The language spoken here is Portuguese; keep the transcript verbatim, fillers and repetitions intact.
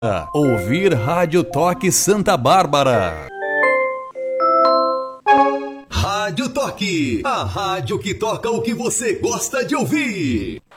Ouvir Rádio Toque Santa Bárbara. Rádio Toque, a rádio que toca o que você gosta de ouvir.